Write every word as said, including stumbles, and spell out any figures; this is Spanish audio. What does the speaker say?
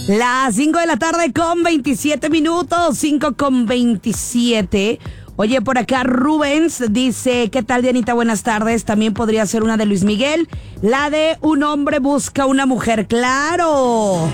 Las cinco de la tarde con veintisiete minutos, cinco con veintisiete. Oye, por acá Rubens dice, ¿qué tal, Dianita? Buenas tardes. También podría ser una de Luis Miguel, la de Un hombre busca una mujer. ¡Claro!